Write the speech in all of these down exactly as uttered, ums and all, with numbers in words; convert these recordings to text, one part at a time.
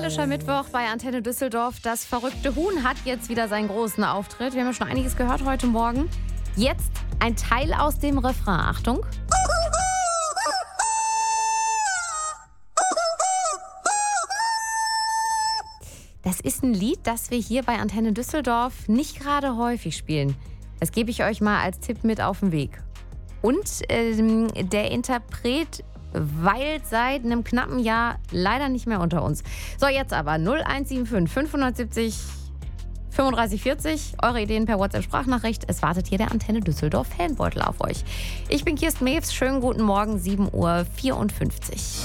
Musikalischer Mittwoch bei Antenne Düsseldorf. Das verrückte Huhn hat jetzt wieder seinen großen Auftritt. Wir haben ja schon einiges gehört heute Morgen. Jetzt ein Teil aus dem Refrain. Achtung. Das ist ein Lied, das wir hier bei Antenne Düsseldorf nicht gerade häufig spielen. Das gebe ich euch mal als Tipp mit auf den Weg. Und ähm, der Interpret weilt seit einem knappen Jahr leider nicht mehr unter uns. So, jetzt aber null eins sieben fünf fünf sieben null fünfunddreißig vierzig. Eure Ideen per WhatsApp-Sprachnachricht. Es wartet hier der Antenne Düsseldorf Fanbeutel auf euch. Ich bin Kirsten Mews. Schönen guten Morgen, sieben Uhr vierundfünfzig.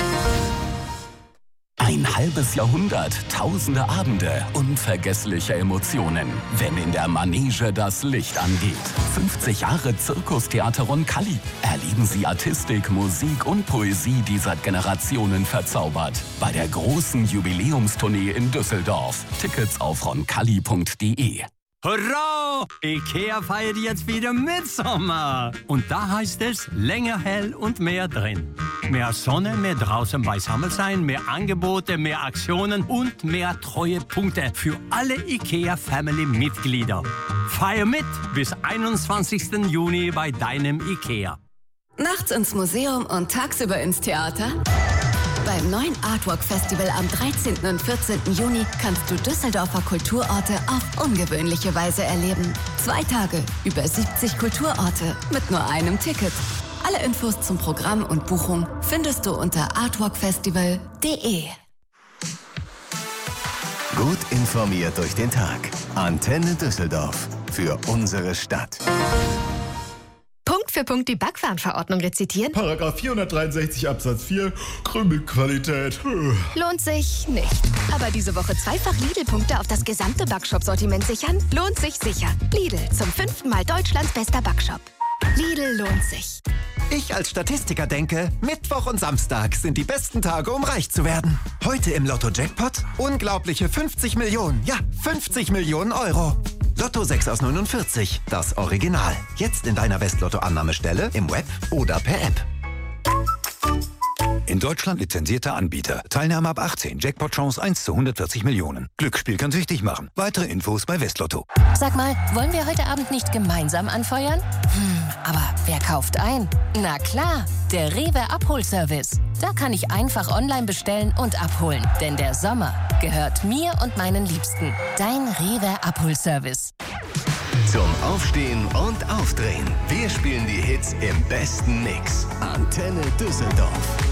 Ein halbes Jahrhundert, tausende Abende, unvergessliche Emotionen, wenn in der Manege das Licht angeht. fünfzig Jahre Zirkustheater Roncalli. Erleben Sie Artistik, Musik und Poesie, die seit Generationen verzaubert. Bei der großen Jubiläumstournee in Düsseldorf. Tickets auf roncalli punkt de. Hurra! IKEA feiert jetzt wieder Mitsommer. Und da heißt es länger hell und mehr drin. Mehr Sonne, mehr draußen beisammen sein, mehr Angebote, mehr Aktionen und mehr Treuepunkte für alle IKEA-Family-Mitglieder. Feier mit bis einundzwanzigsten Juni bei deinem IKEA. Nachts ins Museum und tagsüber ins Theater? Beim neuen Artwork Festival am dreizehnten und vierzehnten Juni kannst du Düsseldorfer Kulturorte auf ungewöhnliche Weise erleben. Zwei Tage, über siebzig Kulturorte mit nur einem Ticket. Alle Infos zum Programm und Buchung findest du unter artworkfestival punkt de. Gut informiert durch den Tag. Antenne Düsseldorf. Für unsere Stadt. Punkt für Punkt die Backwarenverordnung rezitieren? Paragraph vierhundertdreiundsechzig Absatz vier, Krümelqualität. Lohnt sich nicht. Aber diese Woche zweifach Lidl-Punkte auf das gesamte Backshop-Sortiment sichern? Lohnt sich sicher. Lidl, zum fünften Mal Deutschlands bester Backshop. Lidl lohnt sich. Ich als Statistiker denke, Mittwoch und Samstag sind die besten Tage, um reich zu werden. Heute im Lotto-Jackpot unglaubliche fünfzig Millionen, ja, fünfzig Millionen Euro. Lotto sechs aus neunundvierzig, das Original. Jetzt in deiner Westlotto-Annahmestelle, im Web oder per App. In Deutschland lizenzierter Anbieter. Teilnahme ab achtzehn. Jackpot-Chance eins zu hundertvierzig Millionen. Glücksspiel kann süchtig machen. Weitere Infos bei Westlotto. Sag mal, wollen wir heute Abend nicht gemeinsam anfeuern? Hm, aber wer kauft ein? Na klar, der Rewe Abholservice. Da kann ich einfach online bestellen und abholen. Denn der Sommer gehört mir und meinen Liebsten. Dein Rewe Abholservice. Zum Aufstehen und Aufdrehen. Wir spielen die Hits im besten Mix. Antenne Düsseldorf.